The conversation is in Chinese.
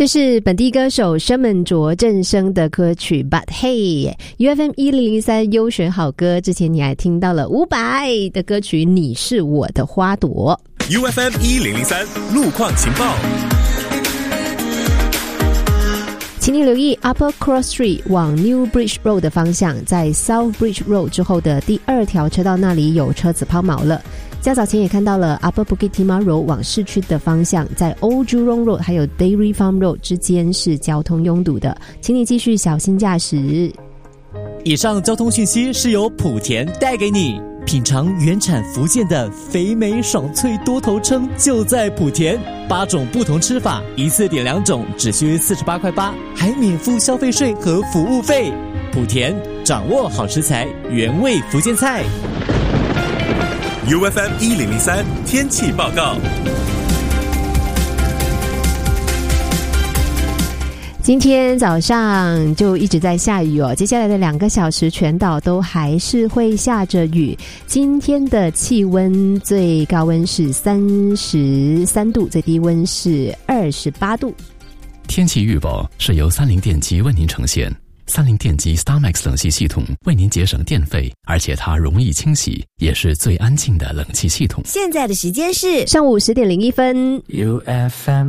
这是本地歌手申门卓正声的歌曲 But Hey。 UFM 1003优选好歌，之前你还听到了500的歌曲你是我的花朵。 UFM 1003路况情报， 请你留意 Upper Cross Street 往 New Bridge Road 的方向，在 South Bridge Road 之后的第2条车道那里有车子抛锚了。较早前也看到了 Upper Bukit Timah Road 往市区的方向，在 Old Jurong Road 还有 Dairy Farm Road 之间是交通拥堵的，请你继续小心驾驶。 以上交通讯息是由莆田带给你。品尝原产福建的肥美爽脆多头鲭，就在莆田，8种不同吃法，一次点2种，只需48块8，还免付消费税和服务费。莆田掌握好食材，原味福建菜。 UFM 1003天气报告。 今天早上就一直在下雨哦，接下来的2个小时全岛都还是会下着雨。今天的气温最高温是33度，最低温是28度。 天气预报是由三菱电机为您呈现。三菱电机 StarMax 冷气系统为您节省电费，而且它容易清洗，也是最安静的冷气系统。 现在的时间是上午10:01。 UFM